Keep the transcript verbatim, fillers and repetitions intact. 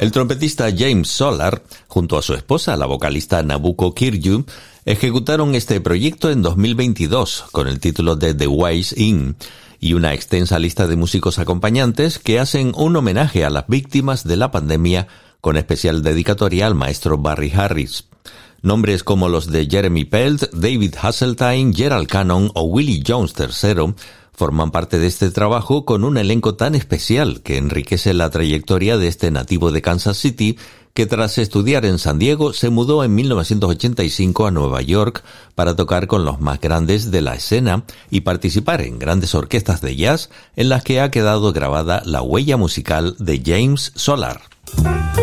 El trompetista James Solar, junto a su esposa, la vocalista Nabucco Kirju, ejecutaron este proyecto en dos mil veintidós con el título de The Ways In y una extensa lista de músicos acompañantes que hacen un homenaje a las víctimas de la pandemia con especial dedicatoria al maestro Barry Harris. Nombres como los de Jeremy Pelt, David Hasseltine, Gerald Cannon o Willie Jones tercero forman parte de este trabajo con un elenco tan especial que enriquece la trayectoria de este nativo de Kansas City que tras estudiar en San Diego se mudó en mil novecientos ochenta y cinco a Nueva York para tocar con los más grandes de la escena y participar en grandes orquestas de jazz en las que ha quedado grabada la huella musical de James Solar.